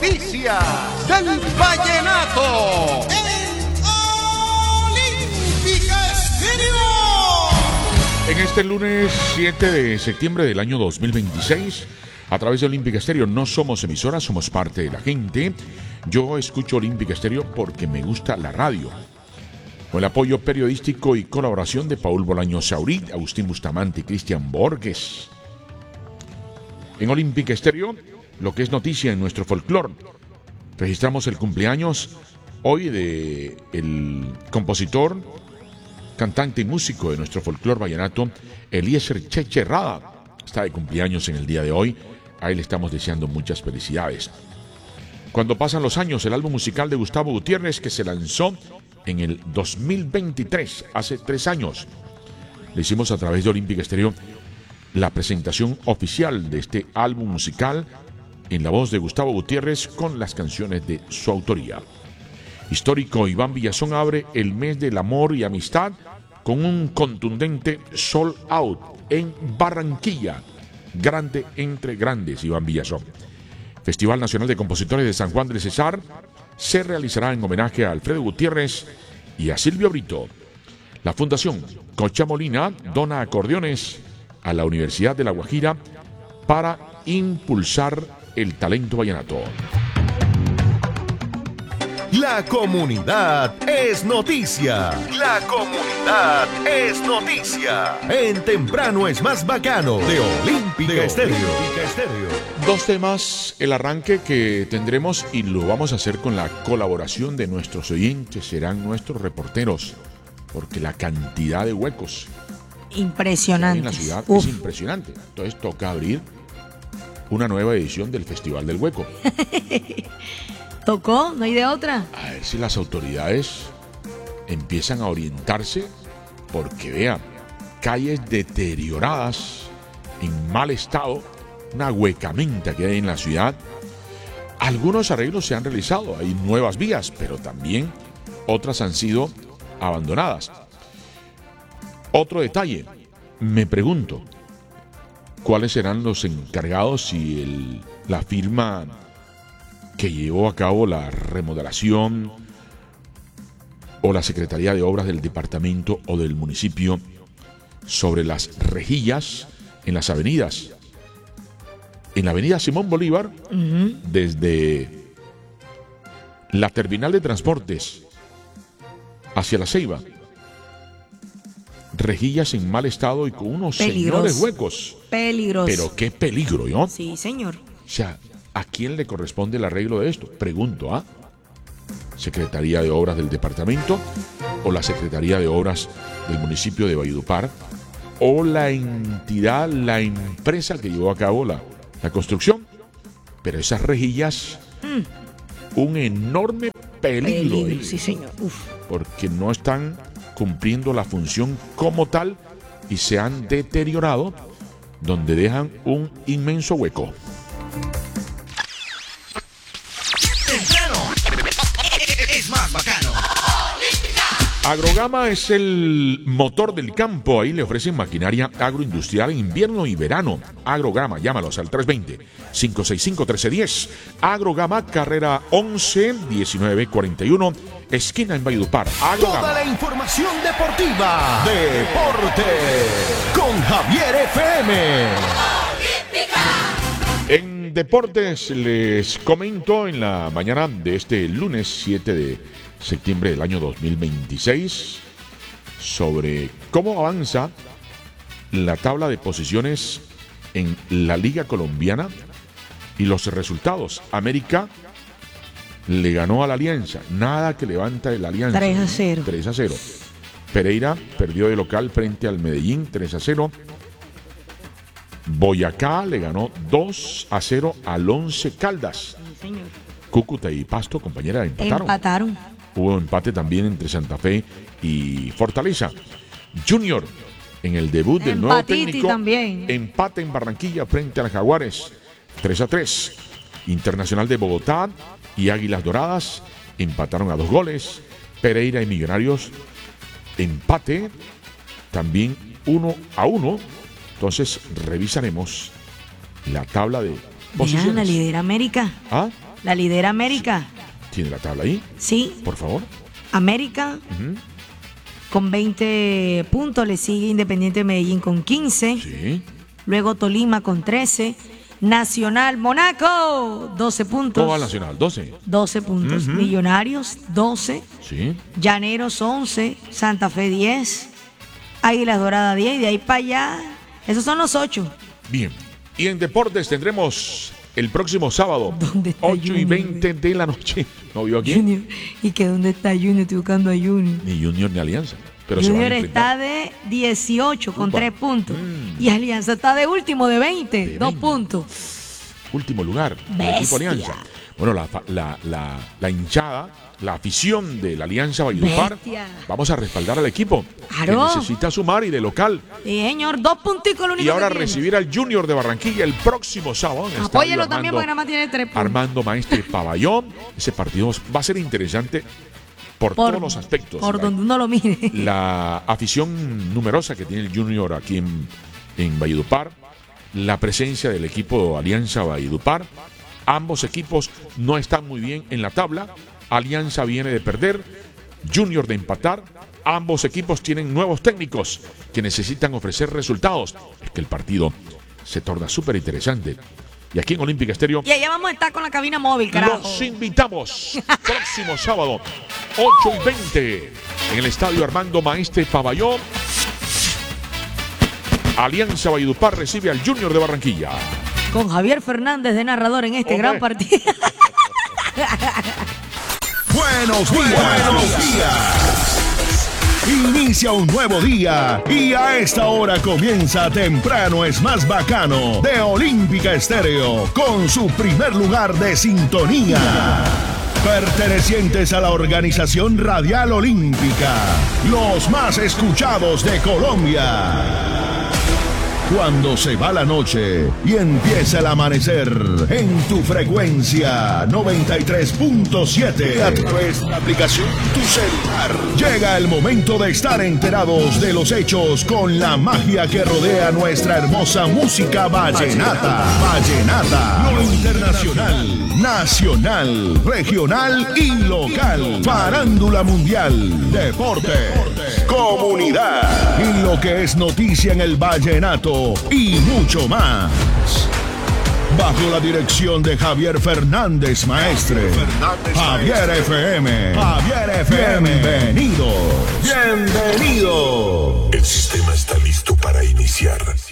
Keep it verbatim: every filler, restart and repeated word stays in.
noticias del vallenato. Olímpica Estéreo. En este lunes siete de septiembre del año dos mil veintiséis, a través de Olímpica Estéreo, no somos emisora, somos parte de la gente. Yo escucho Olímpica Estéreo porque me gusta la radio. Con el apoyo periodístico y colaboración de Paul Bolaño Saurit, Agustín Bustamante y Cristian Borges. En Olímpica Estéreo, lo que es noticia en nuestro folclore. Registramos el cumpleaños hoy de el compositor, cantante y músico de nuestro folclore vallenato, Eliezer Cheche Rada. Está de cumpleaños en el día de hoy. A él le estamos deseando muchas felicidades. Cuando pasan los años, el álbum musical de Gustavo Gutiérrez, que se lanzó en el dos mil veintitrés, hace tres años. Le hicimos a través de Olímpica Estéreo la presentación oficial de este álbum musical en la voz de Gustavo Gutiérrez con las canciones de su autoría. Histórico Iván Villazón abre el mes del amor y amistad con un contundente sold out en Barranquilla. Grande entre grandes, Iván Villazón. Festival Nacional de Compositores de San Juan del Cesar se realizará en homenaje a Alfredo Gutiérrez y a Silvio Brito. La Fundación Cocha Molina dona acordeones a la Universidad de La Guajira para impulsar el talento vallenato. La comunidad es noticia. La comunidad es noticia. En Temprano es más bacano de Olímpica Estéreo. Dos temas, el arranque que tendremos y lo vamos a hacer con la colaboración de nuestros oyentes, serán nuestros reporteros, porque la cantidad de huecos impresionante en la ciudad Uf. es impresionante. Entonces toca abrir una nueva edición del Festival del Hueco. Tocó, no hay de otra. A ver si las autoridades empiezan a orientarse, porque vean, calles deterioradas, en mal estado, una huecamenta que hay en la ciudad. Algunos arreglos se han realizado, hay nuevas vías, pero también otras han sido abandonadas. Otro detalle, me pregunto, ¿cuáles serán los encargados si el, la firma que llevó a cabo la remodelación o la Secretaría de Obras del departamento o del municipio sobre las rejillas en las avenidas? En la avenida Simón Bolívar, uh-huh. desde la terminal de transportes hacia La Ceiba, rejillas en mal estado y con unos Peligros. señores huecos. Peligros. Pero qué peligro, ¿no? Sí, señor. O sea, ¿a quién le corresponde el arreglo de esto? Pregunto, ¿ah? ¿Secretaría de Obras del departamento o la Secretaría de Obras del municipio de Valledupar o la entidad, la empresa que llevó a cabo la, la construcción? Pero esas rejillas, mm. un enorme peligro, peligro eh, sí, señor. Uf. Porque no están cumpliendo la función como tal y se han deteriorado, donde dejan un inmenso hueco. Es más bacano. Agrogama es el motor del campo. Ahí le ofrecen maquinaria agroindustrial en invierno y verano. Agrogama, llámalos al tres dos cero, cinco seis cinco, uno tres uno cero. Agrogama, carrera once, diecinueve cuarenta y uno, esquina en Valledupar. Agrogama. Toda la información deportiva. Deporte con Javier F M. En deportes les comento en la mañana de este lunes siete de septiembre del año dos mil veintiséis sobre cómo avanza la tabla de posiciones en la Liga Colombiana y los resultados. América le ganó a la Alianza, nada que levanta el Alianza. tres a cero. tres a cero. Pereira perdió de local frente al Medellín, tres a cero. Boyacá le ganó dos a cero al Once Caldas. Sí, señor. Cúcuta y Pasto, compañera, empataron. Empataron. Hubo empate también entre Santa Fe y Fortaleza. Junior, en el debut del Empatiti nuevo técnico, también. empate en Barranquilla frente a los Jaguares, tres a tres. Internacional de Bogotá y Águilas Doradas empataron a dos goles. Pereira y Millonarios, empate, también uno a uno. Entonces revisaremos la tabla de posiciones. Mira, la lidera América. ¿Ah? La lidera América. ¿Tiene la tabla ahí? Sí. Por favor. América Uh-huh. con veinte puntos. Le sigue Independiente Medellín con quince. Sí. Luego Tolima con trece. Nacional Monaco, doce puntos. ¿Cómo va el Nacional? doce. doce puntos. Uh-huh. Millonarios, doce. Sí. Llaneros, once. Santa Fe, diez. Águilas Doradas, diez. Y de ahí para allá, esos son los ocho. Bien. Y en deportes tendremos el próximo sábado, ¿Dónde está ocho y Junior? veinte de la noche. ¿No vio aquí? Junior. ¿Y que dónde está Junior? Estoy buscando a Junior. Ni Junior ni Alianza. Pero se van Junior a enfrentar. está de dieciocho con Upa. tres puntos. Mm. Y Alianza está de último de veinte, De dos veinte. puntos. Último lugar, el Bestia. equipo Alianza. Bueno, la, la, la, la hinchada, la afición de la Alianza Valledupar, Bestia. vamos a respaldar al equipo Claro. que necesita sumar y de local. Sí, señor, dos punticos lo único Y ahora que tiene. recibir al Junior de Barranquilla el próximo sábado. en el Apóyelo estadio también Armando- porque nada más tiene tres puntos. Armando Maestre Pabellón. Ese partido va a ser interesante por, Por- todos los aspectos. Por La- donde uno lo mire. La afición numerosa que tiene el Junior aquí en, en Valledupar, la presencia del equipo Alianza Valledupar. Ambos equipos no están muy bien en la tabla. Alianza viene de perder, Junior de empatar. Ambos equipos tienen nuevos técnicos que necesitan ofrecer resultados. Es que el partido se torna súper interesante. Y aquí en Olímpica Estéreo Y allá vamos a estar con la cabina móvil, carajo. los invitamos próximo sábado, ocho y veinte, en el estadio Armando Maestre Pabellón. Alianza Valledupar recibe al Junior de Barranquilla. Con Javier Fernández de narrador en este Hombre. gran partido. Buenos días. Buenos días. Inicia un nuevo día y a esta hora comienza Temprano es más bacano de Olímpica Estéreo con su primer lugar de sintonía. Pertenecientes a la organización Radial Olímpica, los más escuchados de Colombia. Cuando se va la noche y empieza el amanecer en tu frecuencia noventa y tres punto siete a través de la aplicación Tu Celular. Llega el momento de estar enterados de los hechos con la magia que rodea nuestra hermosa música vallenata. Vallenata. Lo internacional, nacional, regional y local. Farándula mundial, deporte, comunidad y lo que es noticia en el vallenato y mucho más. Bajo la dirección de Javier Fernández Maestre. Javier F M. Javier F M. Bienvenido. Bienvenido. El sistema está listo para iniciar.